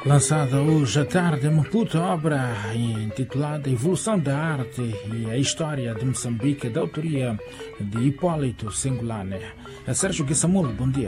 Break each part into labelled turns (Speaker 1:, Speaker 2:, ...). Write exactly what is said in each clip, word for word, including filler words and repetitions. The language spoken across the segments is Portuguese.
Speaker 1: Lançada hoje à tarde em Maputo, a obra intitulada Evolução da Arte e a História de Moçambique, da autoria de Hipólito Singolane. Sérgio Guissamulo, bom dia.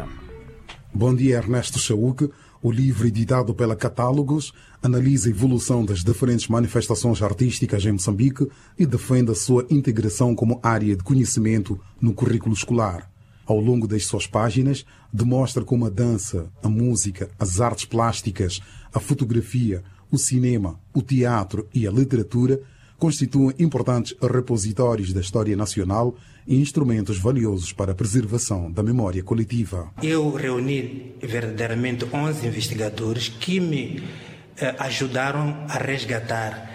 Speaker 2: Bom dia, Ernesto Chauque. O livro, editado pela Catálogos, analisa a evolução das diferentes manifestações artísticas em Moçambique e defende a sua integração como área de conhecimento no currículo escolar. Ao longo das suas páginas, demonstra como a dança, a música, as artes plásticas, a fotografia, o cinema, o teatro e a literatura constituem importantes repositórios da história nacional e instrumentos valiosos para a preservação da memória coletiva.
Speaker 3: Eu reuni verdadeiramente onze investigadores que me eh, ajudaram a resgatar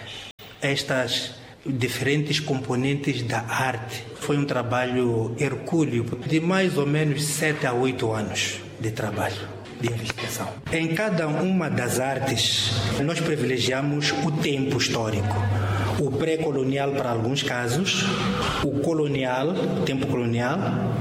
Speaker 3: estas diferentes componentes da arte. Foi um trabalho hercúleo de mais ou menos sete a oito anos de trabalho, de investigação. Em cada uma das artes, nós privilegiamos o tempo histórico. O pré-colonial para alguns casos, o colonial, tempo colonial,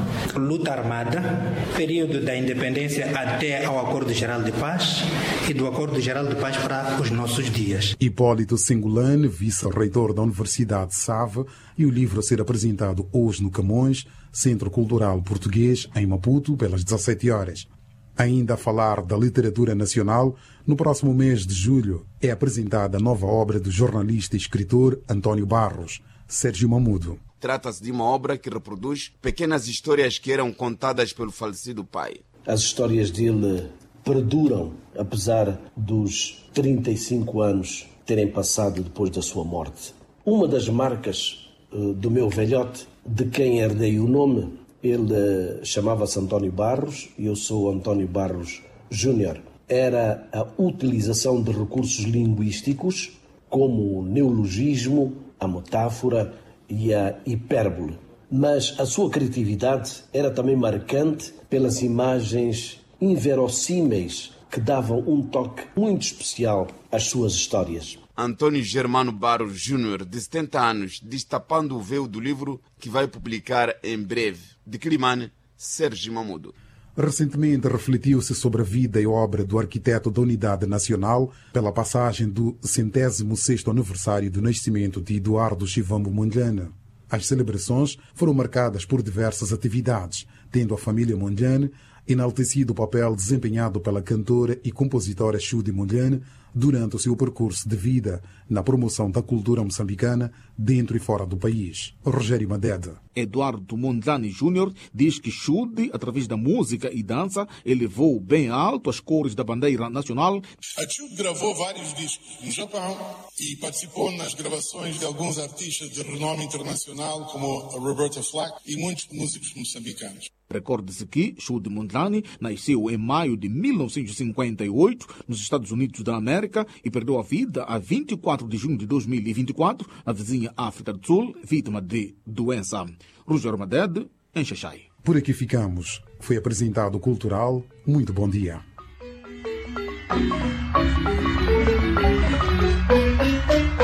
Speaker 3: luta armada, período da independência até ao Acordo Geral de Paz e do Acordo Geral de Paz para os nossos dias.
Speaker 2: Hipólito Singolane, vice-reitor da Universidade de Save, e o livro a ser apresentado hoje no Camões, Centro Cultural Português, em Maputo, pelas dezassete horas. Ainda a falar da literatura nacional, no próximo mês de julho é apresentada a nova obra do jornalista e escritor António Barros, Sérgio Mamudo.
Speaker 4: Trata-se de uma obra que reproduz pequenas histórias que eram contadas pelo falecido pai.
Speaker 5: As histórias dele perduram, apesar dos trinta e cinco anos terem passado depois da sua morte. Uma das marcas uh, do meu velhote, de quem herdei o nome, ele uh, chamava-se António Barros e eu sou António Barros Júnior. Era a utilização de recursos linguísticos como o neologismo, a metáfora e a hipérbole. Mas a sua criatividade era também marcante pelas imagens inverossímeis que davam um toque muito especial às suas histórias.
Speaker 4: Antônio Germano Barros Júnior, de setenta anos, destapando o véu do livro que vai publicar em breve. De Quilimane, Sérgio Mamudo.
Speaker 2: Recentemente refletiu-se sobre a vida e obra do arquiteto da Unidade Nacional pela passagem do centésimo sexto aniversário do nascimento de Eduardo Chivambo Mondlane. As celebrações foram marcadas por diversas atividades, tendo a família Mondlane enaltecido o papel desempenhado pela cantora e compositora Chudi Mondlane durante o seu percurso de vida na promoção da cultura moçambicana dentro e fora do país. Rogério Madeda.
Speaker 6: Eduardo Mondlane Júnior diz que Chudi, através da música e dança, elevou bem alto as cores da bandeira nacional.
Speaker 7: A Chudi gravou vários discos no Japão e participou nas gravações de alguns artistas de renome internacional, como a Roberta Flack e muitos músicos moçambicanos.
Speaker 6: Recorde-se que Chudi Mondlane nasceu em maio de mil novecentos e cinquenta e oito nos Estados Unidos da América e perdeu a vida a vinte e quatro de junho de dois mil e vinte e quatro na vizinha África do Sul, vítima de doença. Rogério Madede, em Xaxai.
Speaker 2: Por aqui ficamos. Foi apresentado o Cultural. Muito bom dia.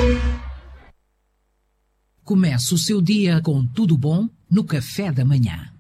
Speaker 8: Comece o seu dia com tudo bom no café da manhã.